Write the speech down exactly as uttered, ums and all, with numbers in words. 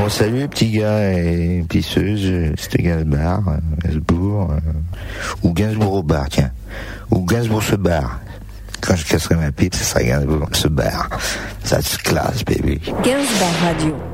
Bon, salut petits gars et pisseuses, c'était Gainsbourg, Gainsbourg, euh, ou Gainsbourg au bar, tiens. Ou Gainsbourg se barre. Quand je casserai ma pipe, ça sera Gainsbourg se barre. Ça se classe, baby. Gainsbourg Radio.